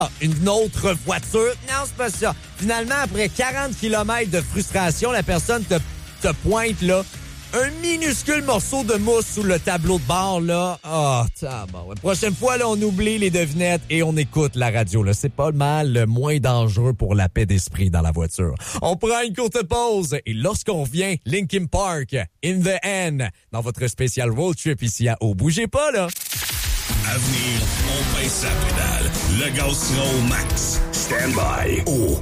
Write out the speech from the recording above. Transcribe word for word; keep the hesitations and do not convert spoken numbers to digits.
une autre voiture. Non, c'est pas ça. Finalement, après quarante kilomètres de frustration, la personne te, te pointe là un minuscule morceau de mousse sous le tableau de bord, là. Ah, oh, bon. Ouais. Prochaine fois, là, on oublie les devinettes et on écoute la radio, là. C'est pas mal le moins dangereux pour la paix d'esprit dans la voiture. On prend une courte pause et lorsqu'on revient, Linkin Park, In the End, dans votre spécial road trip ici à Eau. Bougez pas, là. À venir, on baisse sa pédale. Le gaz sera au max. Stand by. Oh.